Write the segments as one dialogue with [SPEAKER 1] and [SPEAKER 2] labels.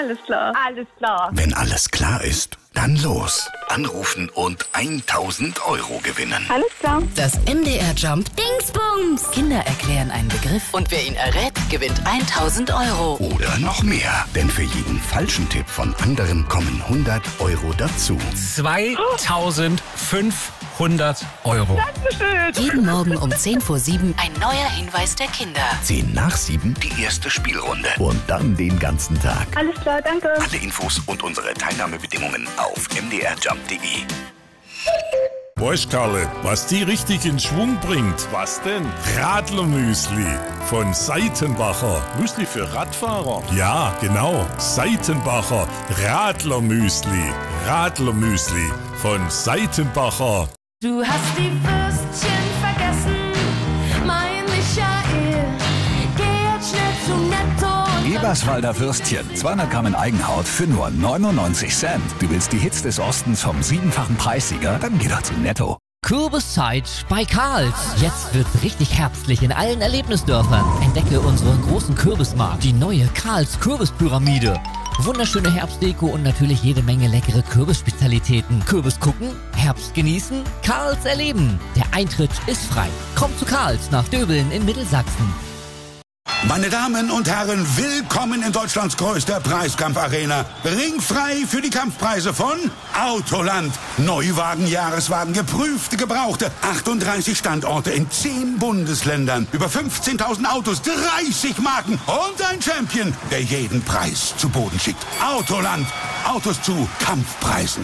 [SPEAKER 1] Alles klar. Alles klar.
[SPEAKER 2] Wenn alles klar ist, dann los. Anrufen und 1.000 € gewinnen.
[SPEAKER 1] Alles klar.
[SPEAKER 3] Das MDR Jump Dingsbums. Kinder erklären einen Begriff und wer ihn errät, gewinnt 1.000 €.
[SPEAKER 2] Oder noch mehr. Denn für jeden falschen Tipp von anderen kommen 100 € dazu.
[SPEAKER 4] 2.500 €.
[SPEAKER 1] Dankeschön.
[SPEAKER 3] Jeden Morgen um 6:50 ein neuer Hinweis der Kinder.
[SPEAKER 2] 7:50 die erste Spielrunde. Und dann den ganzen Tag.
[SPEAKER 1] Alles klar, danke.
[SPEAKER 2] Alle Infos und unsere Teilnahmebedingungen auf mdrjump.de.
[SPEAKER 5] Weißt, Karle, was die richtig in Schwung bringt? Was denn? Radlermüsli von Seitenbacher. Müsli für Radfahrer? Ja, genau. Seitenbacher Radlermüsli. Radlermüsli von Seitenbacher.
[SPEAKER 6] Du hast die Würstchen vergessen, mein Michael. Geh jetzt schnell zum Netto.
[SPEAKER 7] Eberswalder Würstchen, 200 Gramm in Eigenhaut für nur 99 Cent. Du willst die Hits des Ostens vom 7-fachen Preissieger? Dann geh doch zum Netto.
[SPEAKER 8] Kürbiszeit bei Karls. Jetzt wird's richtig herbstlich in allen Erlebnisdörfern. Entdecke unseren großen Kürbismarkt, die neue Karls Kürbispyramide. Wunderschöne Herbstdeko und natürlich jede Menge leckere Kürbisspezialitäten. Kürbis gucken, Herbst genießen, Karls erleben. Der Eintritt ist frei. Kommt zu Karls nach Döbeln in Mittelsachsen.
[SPEAKER 9] Meine Damen und Herren, willkommen in Deutschlands größter Preiskampfarena. Ringfrei für die Kampfpreise von Autoland. Neuwagen, Jahreswagen, geprüfte, gebrauchte. 38 Standorte in 10 Bundesländern. Über 15.000 Autos, 30 Marken und ein Champion, der jeden Preis zu Boden schickt. Autoland. Autos zu Kampfpreisen.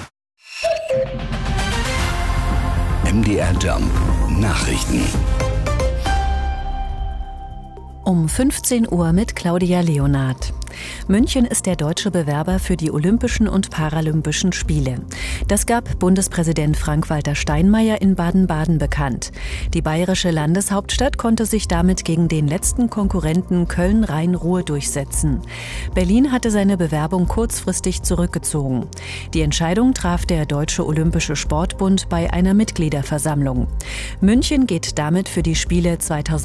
[SPEAKER 2] MDR Jump. Nachrichten.
[SPEAKER 10] Um 15 Uhr mit Claudia Leonard. München ist der deutsche Bewerber für die Olympischen und Paralympischen Spiele. Das gab Bundespräsident Frank-Walter Steinmeier in Baden-Baden bekannt. Die bayerische Landeshauptstadt konnte sich damit gegen den letzten Konkurrenten Köln-Rhein-Ruhr durchsetzen. Berlin hatte seine Bewerbung kurzfristig zurückgezogen. Die Entscheidung traf der Deutsche Olympische Sportbund bei einer Mitgliederversammlung. München geht damit für die Spiele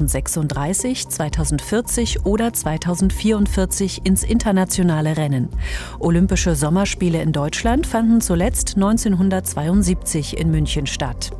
[SPEAKER 10] 2036, 2040 oder 2044 ins internationale Rennen. Olympische Sommerspiele in Deutschland fanden zuletzt 1972 in München statt.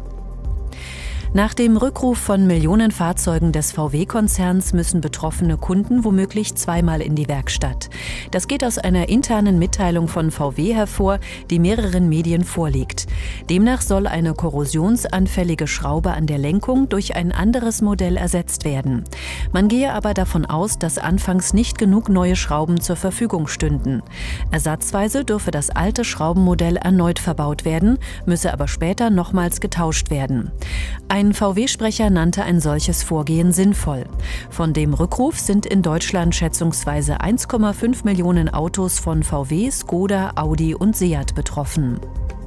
[SPEAKER 10] Nach dem Rückruf von Millionen Fahrzeugen des VW-Konzerns müssen betroffene Kunden womöglich zweimal in die Werkstatt. Das geht aus einer internen Mitteilung von VW hervor, die mehreren Medien vorliegt. Demnach soll eine korrosionsanfällige Schraube an der Lenkung durch ein anderes Modell ersetzt werden. Man gehe aber davon aus, dass anfangs nicht genug neue Schrauben zur Verfügung stünden. Ersatzweise dürfe das alte Schraubenmodell erneut verbaut werden, müsse aber später nochmals getauscht werden. Ein VW-Sprecher nannte ein solches Vorgehen sinnvoll. Von dem Rückruf sind in Deutschland schätzungsweise 1,5 Millionen Autos von VW, Skoda, Audi und Seat betroffen.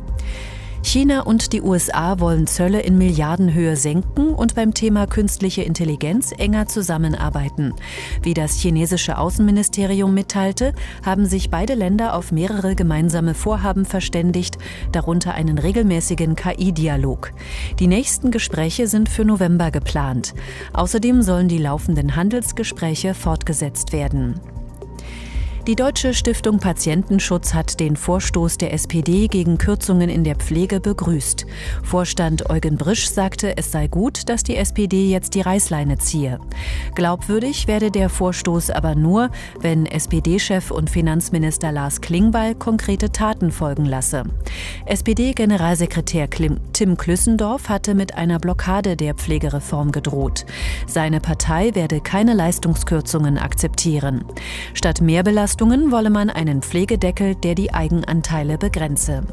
[SPEAKER 10] China und die USA wollen Zölle in Milliardenhöhe senken und beim Thema künstliche Intelligenz enger zusammenarbeiten. Wie das chinesische Außenministerium mitteilte, haben sich beide Länder auf mehrere gemeinsame Vorhaben verständigt, darunter einen regelmäßigen KI-Dialog. Die nächsten Gespräche sind für November geplant. Außerdem sollen die laufenden Handelsgespräche fortgesetzt werden. Die Deutsche Stiftung Patientenschutz hat den Vorstoß der SPD gegen Kürzungen in der Pflege begrüßt. Vorstand Eugen Brisch sagte, es sei gut, dass die SPD jetzt die Reißleine ziehe. Glaubwürdig werde der Vorstoß aber nur, wenn SPD-Chef und Finanzminister Lars Klingbeil konkrete Taten folgen lasse. SPD-Generalsekretär Tim Klüssendorf hatte mit einer Blockade der Pflegereform gedroht. Seine Partei werde keine Leistungskürzungen akzeptieren. Statt Mehrbelastungen wolle man einen Pflegedeckel, der die Eigenanteile begrenze.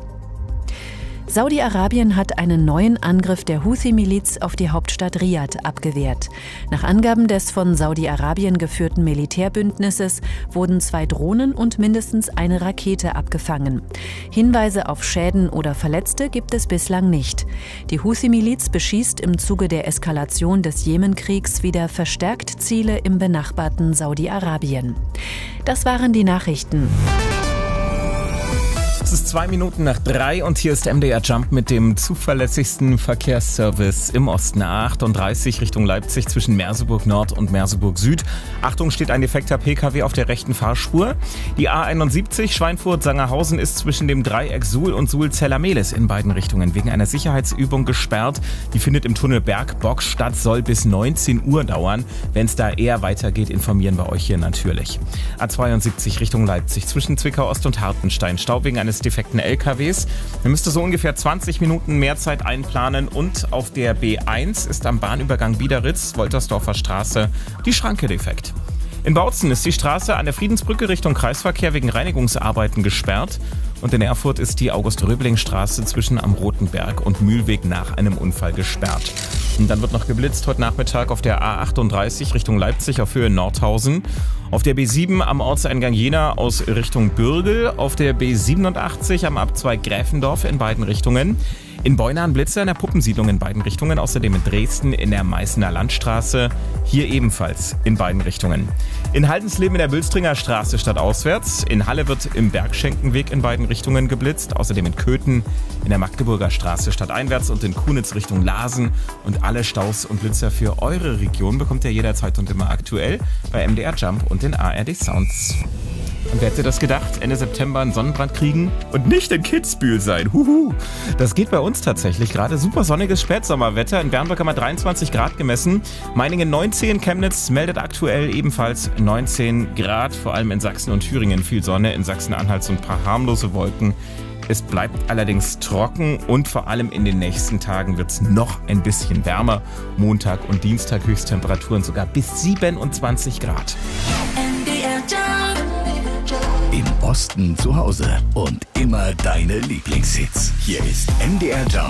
[SPEAKER 10] Saudi-Arabien hat einen neuen Angriff der Houthi-Miliz auf die Hauptstadt Riad abgewehrt. Nach Angaben des von Saudi-Arabien geführten Militärbündnisses wurden 2 Drohnen und mindestens eine Rakete abgefangen. Hinweise auf Schäden oder Verletzte gibt es bislang nicht. Die Houthi-Miliz beschießt im Zuge der Eskalation des Jemenkriegs wieder verstärkt Ziele im benachbarten Saudi-Arabien. Das waren die Nachrichten.
[SPEAKER 4] Es ist 2:02 und hier ist MDR Jump mit dem zuverlässigsten Verkehrsservice im Osten. A38 Richtung Leipzig zwischen Merseburg Nord und Merseburg Süd. Achtung, steht ein defekter PKW auf der rechten Fahrspur. Die A71 Schweinfurt-Sangerhausen ist zwischen dem Dreieck Suhl und Suhl-Zellermehlis in beiden Richtungen wegen einer Sicherheitsübung gesperrt. Die findet im Tunnel Bergbock statt, soll bis 19 Uhr dauern. Wenn es da eher weitergeht, informieren wir euch hier natürlich. A72 Richtung Leipzig zwischen Zwickau Ost und Hartenstein. Stau wegen eines defekten LKWs. Man müsste so ungefähr 20 Minuten mehr Zeit einplanen. Und auf der B1 ist am Bahnübergang Biederitz, Woltersdorfer Straße, die Schranke defekt. In Bautzen ist die Straße an der Friedensbrücke Richtung Kreisverkehr wegen Reinigungsarbeiten gesperrt. Und in Erfurt ist die August-Röbling-Straße zwischen am Rotenberg und Mühlweg nach einem Unfall gesperrt. Und dann wird noch geblitzt heute Nachmittag auf der A38 Richtung Leipzig auf Höhe Nordhausen. Auf der B7 am Ortseingang Jena aus Richtung Bürgel. Auf der B87 am Abzweig Gräfendorf in beiden Richtungen. In Beunahn Blitzer in der Puppensiedlung in beiden Richtungen. Außerdem in Dresden in der Meißener Landstraße. Hier ebenfalls in beiden Richtungen. In Haldensleben in der Bülstringer Straße stadtauswärts. In Halle wird im Bergschenkenweg in beiden Richtungen geblitzt. Außerdem in Köthen in der Magdeburger Straße stadteinwärts und in Kunitz Richtung Lasen. Und alle Staus und Blitzer für eure Region bekommt ihr jederzeit und immer aktuell bei MDR Jump und den ARD Sounds. Und wer hätte das gedacht? Ende September einen Sonnenbrand kriegen und nicht in Kitzbühel sein. Huhu. Das geht bei uns tatsächlich gerade. Super sonniges Spätsommerwetter. In Bernburg haben wir 23 Grad gemessen. Meiningen 19. Chemnitz meldet aktuell ebenfalls 19 Grad. Vor allem in Sachsen und Thüringen viel Sonne. In Sachsen-Anhalt so ein paar harmlose Wolken. Es bleibt allerdings trocken und vor allem in den nächsten Tagen wird es noch ein bisschen wärmer. Montag und Dienstag Höchsttemperaturen sogar bis 27 Grad.
[SPEAKER 2] Im Osten zu Hause und immer deine Lieblingshits. Hier ist MDR Jump.